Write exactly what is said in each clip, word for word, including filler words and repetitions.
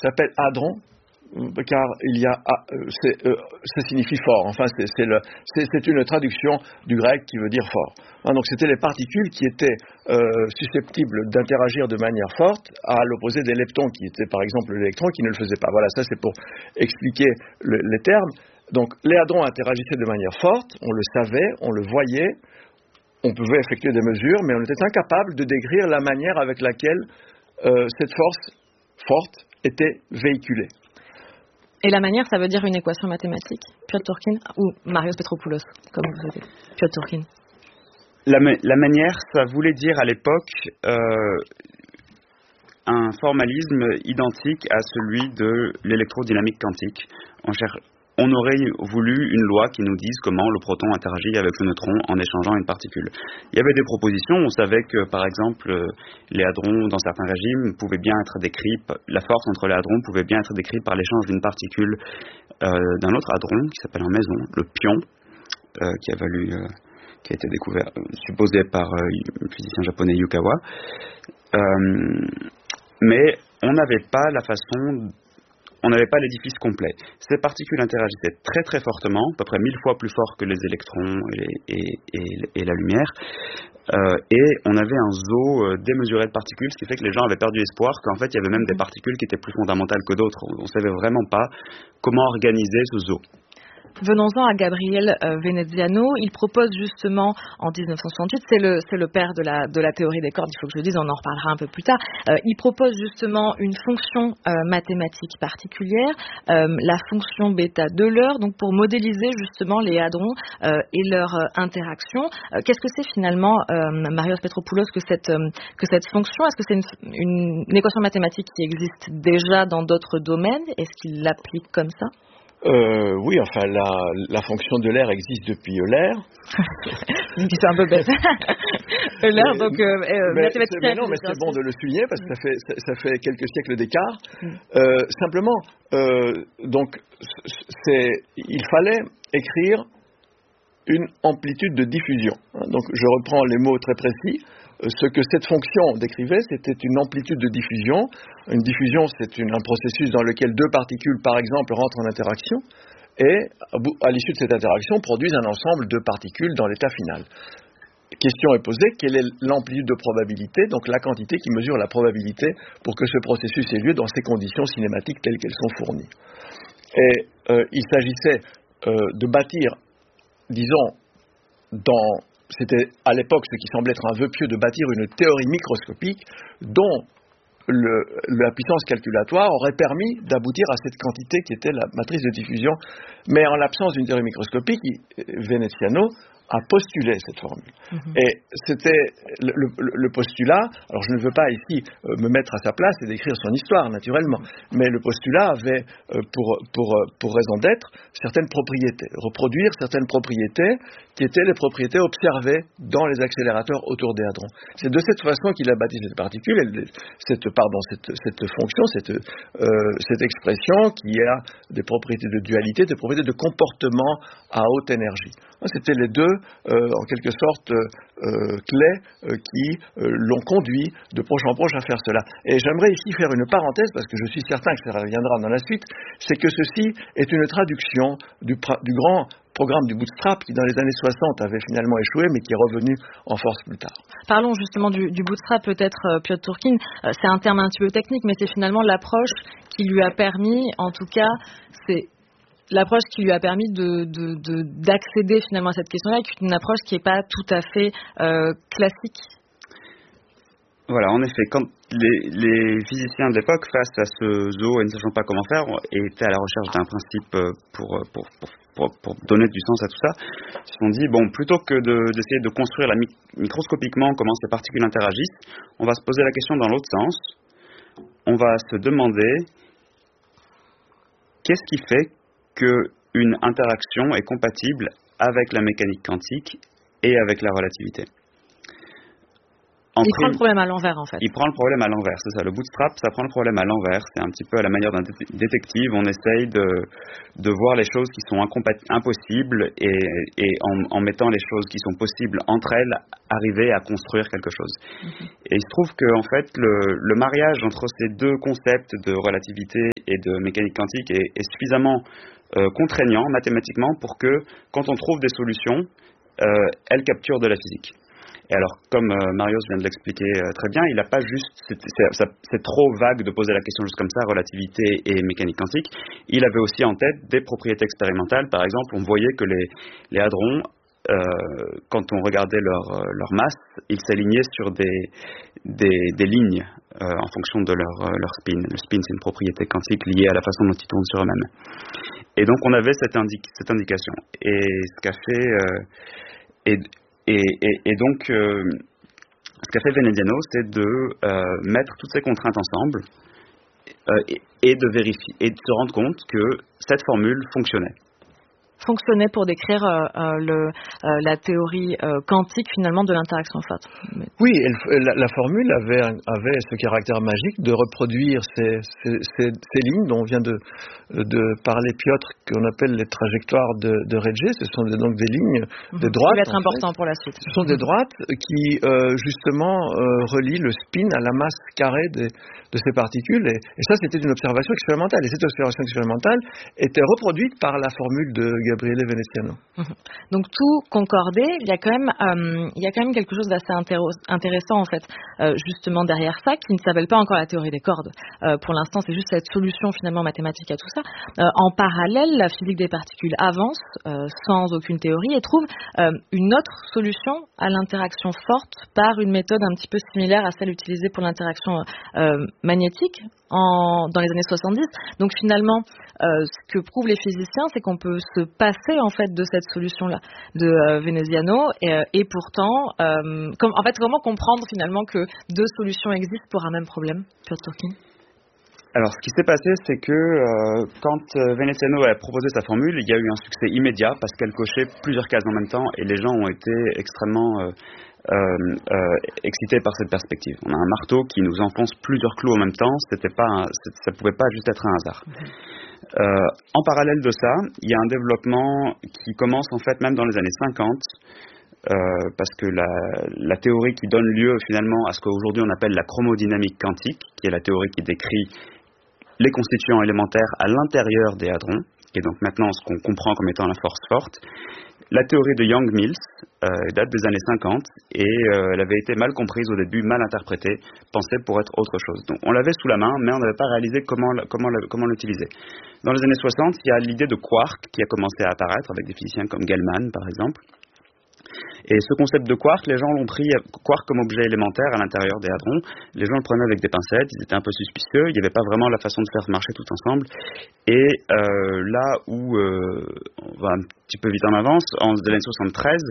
s'appelle hadron, car il y a, c'est, euh, ça signifie fort. Enfin, c'est, c'est, le, c'est, c'est une traduction du grec qui veut dire fort. Hein, donc, c'était les particules qui étaient euh, susceptibles d'interagir de manière forte, à l'opposé des leptons, qui étaient par exemple l'électron, qui ne le faisait pas. Voilà, ça c'est pour expliquer le, les termes. Donc, les hadrons interagissaient de manière forte, on le savait, on le voyait, on pouvait effectuer des mesures, mais on était incapable de décrire la manière avec laquelle euh, cette force forte était véhiculée. Et la manière, ça veut dire une équation mathématique, Piotr Turkin, ou Marios Petropoulos, comme vous savez, Piotr Turkin. La, ma- la manière, ça voulait dire à l'époque euh, un formalisme identique à celui de l'électrodynamique quantique. On, cher- on aurait voulu une loi qui nous dise comment le proton interagit avec le neutron en échangeant une particule. Il y avait des propositions, on savait que par exemple les hadrons dans certains régimes pouvaient bien être décrits, la force entre les hadrons pouvait bien être décrite par l'échange d'une particule euh, d'un autre hadron qui s'appelle en maison, le pion, euh, qui a valu, euh, qui a été découvert, euh, supposé par euh, le physicien japonais Yukawa. Euh, mais on n'avait pas la façon On n'avait pas l'édifice complet. Ces particules interagissaient très très fortement, à peu près mille fois plus fort que les électrons et, les, et, et, et la lumière. Euh, et on avait un zoo démesuré de particules, ce qui fait que les gens avaient perdu espoir qu'en fait il y avait même des particules qui étaient plus fondamentales que d'autres. On ne savait vraiment pas comment organiser ce zoo. Venons-en à Gabriele euh, Veneziano. Il propose justement en dix-neuf cent soixante-huit, c'est le, c'est le père de la, de la théorie des cordes, il faut que je le dise, on en reparlera un peu plus tard. Euh, il propose justement une fonction euh, mathématique particulière, euh, la fonction bêta d'Euler, donc pour modéliser justement les hadrons euh, et leur euh, interaction. Euh, qu'est-ce que c'est finalement, euh, Marios Petropoulos, que cette, euh, que cette fonction? Est-ce que c'est une, une, une équation mathématique qui existe déjà dans d'autres domaines? Est-ce qu'il l'applique comme ça? Euh, oui, enfin, la, la fonction de l'air existe depuis Euler. C'est un peu bête. Euler, donc, euh, euh, mais, mathématicien. Mais non, mais c'est bon de le souligner parce que ça fait, ça, ça fait quelques siècles d'écart. Mm. Euh, simplement, euh, donc, c'est, il fallait écrire une amplitude de diffusion. Donc, je reprends les mots très précis. Ce que cette fonction décrivait, c'était une amplitude de diffusion. Une diffusion, c'est une, un processus dans lequel deux particules, par exemple, rentrent en interaction et, à l'issue de cette interaction, produisent un ensemble de particules dans l'état final. La question est posée, quelle est l'amplitude de probabilité, donc la quantité qui mesure la probabilité pour que ce processus ait lieu dans ces conditions cinématiques telles qu'elles sont fournies. Et euh, il s'agissait euh, de bâtir, disons, dans... C'était à l'époque ce qui semblait être un vœu pieux de bâtir une théorie microscopique dont le, la puissance calculatoire aurait permis d'aboutir à cette quantité qui était la matrice de diffusion. Mais en l'absence d'une théorie microscopique, Veneziano a postulé cette formule. Mm-hmm. Et c'était le, le, le postulat, alors je ne veux pas ici euh, me mettre à sa place et décrire son histoire naturellement, mais le postulat avait euh, pour, pour, pour raison d'être certaines propriétés, reproduire certaines propriétés qui étaient les propriétés observées dans les accélérateurs autour des hadrons. C'est de cette façon qu'il a bâti cette particule, cette, pardon, cette, cette fonction, cette, euh, cette expression qui a des propriétés de dualité, des propriétés de comportement à haute énergie. C'était les deux, euh, en quelque sorte, euh, clés euh, qui euh, l'ont conduit de proche en proche à faire cela. Et j'aimerais ici faire une parenthèse, parce que je suis certain que ça reviendra dans la suite, c'est que ceci est une traduction du, du grand programme du bootstrap qui, dans les années soixante, avait finalement échoué, mais qui est revenu en force plus tard. Parlons justement du, du bootstrap, peut-être, euh, Piotr Turkin. Euh, c'est un terme un petit peu technique, mais c'est finalement l'approche qui lui a permis, en tout cas, c'est... l'approche qui lui a permis de, de, de, d'accéder finalement à cette question-là, qui est une approche qui n'est pas tout à fait euh, classique. Voilà, en effet, quand les, les physiciens de l'époque, face à ce zoo et ne sachant pas comment faire, étaient à la recherche d'un principe pour, pour, pour, pour, pour donner du sens à tout ça, ils se sont dit, bon, plutôt que de, d'essayer de construire la, microscopiquement comment ces particules interagissent, on va se poser la question dans l'autre sens. On va se demander qu'est-ce qui fait qu'une interaction est compatible avec la mécanique quantique et avec la relativité. En il prime, prend le problème à l'envers, en fait. Il prend le problème à l'envers, c'est ça. Le bootstrap, ça prend le problème à l'envers. C'est un petit peu à la manière d'un détective. On essaye de, de voir les choses qui sont impossibles et, et en, en mettant les choses qui sont possibles entre elles, arriver à construire quelque chose. Mm-hmm. Et il se trouve que, en fait, le, le mariage entre ces deux concepts de relativité et de mécanique quantique est, est suffisamment euh, contraignant mathématiquement pour que, quand on trouve des solutions, euh, elles capturent de la physique. Et alors, comme euh, Marius vient de l'expliquer euh, très bien, il n'a pas juste, c'est, c'est, c'est trop vague de poser la question juste comme ça, relativité et mécanique quantique. Il avait aussi en tête des propriétés expérimentales. Par exemple, on voyait que les, les hadrons, euh, quand on regardait leur, leur masse, ils s'alignaient sur des, des, des lignes euh, en fonction de leur, leur spin. Le spin, c'est une propriété quantique liée à la façon dont ils tournent sur eux-mêmes. Et donc, on avait cette, indi- cette indication. Et ce qu'a fait... Euh, et, Et, et, et donc, euh, ce qu'a fait Veneziano, c'est de euh, mettre toutes ces contraintes ensemble euh, et, et de vérifier et de se rendre compte que cette formule fonctionnait. Fonctionnait pour décrire euh, euh, le, euh, la théorie euh, quantique finalement de l'interaction forte. Mais... Oui, elle, la, la formule avait, avait ce caractère magique de reproduire ces, ces, ces, ces lignes dont vient de, de parler Piotr, qu'on appelle les trajectoires de, de Regge. Ce sont des, donc des lignes, mmh. des droites. Ça va être important fait. pour la suite. Ce sont des droites qui euh, justement euh, relient le spin à la masse carrée des, de ces particules. Et, et ça, c'était une observation expérimentale. Et cette observation expérimentale était reproduite par la formule de Gabriele Veneziano. Mmh. Donc tout concordé, il y a quand même, euh, il y a quand même quelque chose d'assez intéro- intéressant en fait, euh, justement derrière ça, qui ne s'appelle pas encore la théorie des cordes. Euh, pour l'instant, c'est juste cette solution finalement mathématique à tout ça. Euh, en parallèle, la physique des particules avance euh, sans aucune théorie et trouve euh, une autre solution à l'interaction forte par une méthode un petit peu similaire à celle utilisée pour l'interaction euh, magnétique en, dans les années soixante-dix. Donc finalement, euh, ce que prouvent les physiciens, c'est qu'on peut se passer en fait de cette solution-là de euh, Veneziano et, euh, et pourtant, euh, com- en fait, comment comprendre finalement que deux solutions existent pour un même problème, Piotr Turkin? Alors, ce qui s'est passé, c'est que euh, quand euh, Veneziano a proposé sa formule, il y a eu un succès immédiat parce qu'elle cochait plusieurs cases en même temps et les gens ont été extrêmement euh, euh, euh, excités par cette perspective. On a un marteau qui nous enfonce plusieurs clous en même temps, c'était pas un, ça ne pouvait pas juste être un hasard. Mm-hmm. Euh, en parallèle de ça, il y a un développement qui commence en fait même dans les années cinquante. Euh, parce que la, la théorie qui donne lieu finalement à ce qu'aujourd'hui on appelle la chromodynamique quantique, qui est la théorie qui décrit les constituants élémentaires à l'intérieur des hadrons, et donc maintenant ce qu'on comprend comme étant la force forte. La théorie de Yang-Mills euh, date des années cinquante et euh, elle avait été mal comprise au début, mal interprétée, pensée pour être autre chose. Donc on l'avait sous la main, mais on n'avait pas réalisé comment, comment, comment l'utiliser. Dans les années soixante, il y a l'idée de quark qui a commencé à apparaître avec des physiciens comme Gell-Mann par exemple. Et ce concept de quark, les gens l'ont pris, quark comme objet élémentaire à l'intérieur des hadrons. Les gens le prenaient avec des pincettes, ils étaient un peu suspicieux, il n'y avait pas vraiment la façon de faire marcher tout ensemble. Et euh, là où, euh, on va un petit peu vite en avance, en l'année soixante-treize,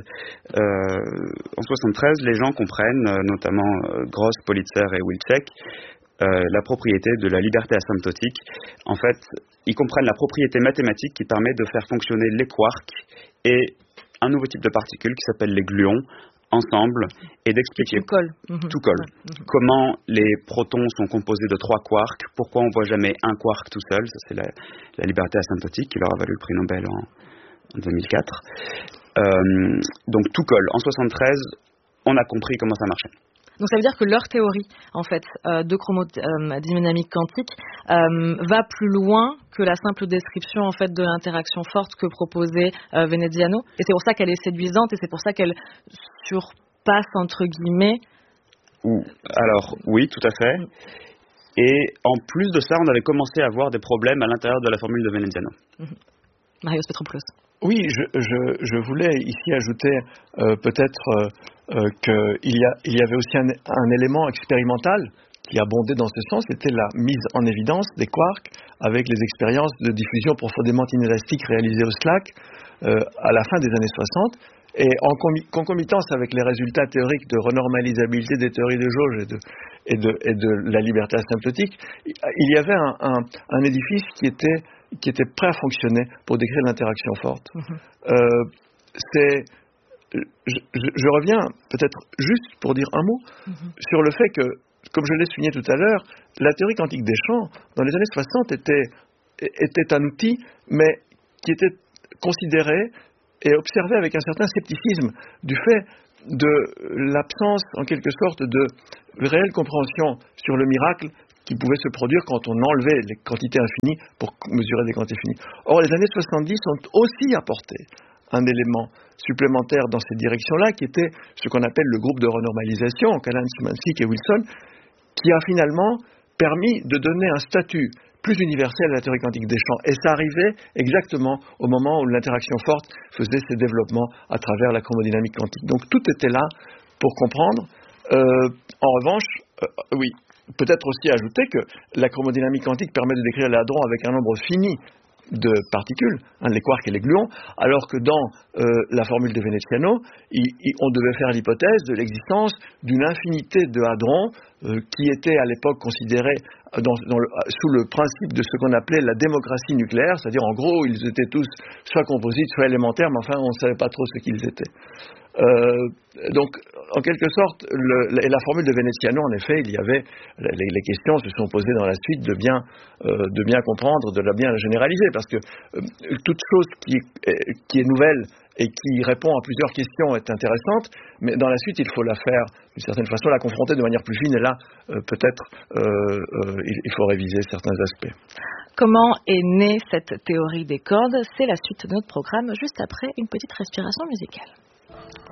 euh, en soixante-treize, les gens comprennent, notamment euh, Gross, Politzer et Wilczek, euh, la propriété de la liberté asymptotique. En fait, ils comprennent la propriété mathématique qui permet de faire fonctionner les quarks et un nouveau type de particules qui s'appelle les gluons ensemble et d'expliquer tout colle, mmh. tout colle. Mmh. Comment les protons sont composés de trois quarks, pourquoi on ne voit jamais un quark tout seul, ça c'est la, la liberté asymptotique qui leur a valu le prix Nobel en, en deux mille quatre. Euh, donc tout colle. En soixante-treize, on a compris comment ça marchait. Donc ça veut dire que leur théorie, en fait, euh, de chromodynamique quantique euh, va plus loin que la simple description en fait de l'interaction forte que proposait euh, Veneziano. Et c'est pour ça qu'elle est séduisante et c'est pour ça qu'elle surpasse entre guillemets. Ou, alors oui, tout à fait. Et en plus de ça, on avait commencé à avoir des problèmes à l'intérieur de la formule de Veneziano. Mm-hmm. Marius Petropoulos. Oui, je, je, je voulais ici ajouter euh, peut-être euh, euh, qu'il y, a, il y avait aussi un, un élément expérimental qui abondait dans ce sens, c'était la mise en évidence des quarks avec les expériences de diffusion profondément inélastique réalisées au SLAC euh, à la fin des années soixante. Et en concomitance avec les résultats théoriques de renormalisabilité des théories de jauge et de, et de, et de la liberté asymptotique, il y avait un, un, un édifice qui était, qui était prêt à fonctionner pour décrire l'interaction forte. Mm-hmm. Euh, c'est, je, je, je reviens peut-être juste pour dire un mot mm-hmm. sur le fait que, comme je l'ai souligné tout à l'heure, la théorie quantique des champs, dans les années soixante, était, était un outil, mais qui était considéré et observé avec un certain scepticisme du fait de l'absence, en quelque sorte, de réelle compréhension sur le miracle qui pouvait se produire quand on enlevait les quantités infinies pour mesurer des quantités finies. Or, les années soixante-dix ont aussi apporté un élément supplémentaire dans cette direction-là, qui était ce qu'on appelle le groupe de renormalisation, Callan, Szymanczyk et Wilson, qui a finalement permis de donner un statut plus universel à la théorie quantique des champs. Et ça arrivait exactement au moment où l'interaction forte faisait ses développements à travers la chromodynamique quantique. Donc tout était là pour comprendre. Euh, en revanche, euh, oui, peut-être aussi ajouter que la chromodynamique quantique permet de décrire les hadrons avec un nombre fini de particules, hein, les quarks et les gluons, alors que dans euh, la formule de Veneziano, il, il, on devait faire l'hypothèse de l'existence d'une infinité de hadrons euh, qui étaient à l'époque considérés dans, dans le, sous le principe de ce qu'on appelait la démocratie nucléaire, c'est-à-dire en gros ils étaient tous soit composites, soit élémentaires, mais enfin on ne savait pas trop ce qu'ils étaient. Euh, donc, en quelque sorte, le, la, la formule de Veneziano, en effet, il y avait les, les questions se sont posées dans la suite de bien, euh, de bien comprendre, de la bien la généraliser, parce que euh, toute chose qui, qui est nouvelle et qui répond à plusieurs questions est intéressante, mais dans la suite, il faut la faire d'une certaine façon, la confronter de manière plus fine, et là, euh, peut-être, euh, euh, il, il faut réviser certains aspects. Comment est née cette théorie des cordes? C'est la suite de notre programme, juste après une petite respiration musicale.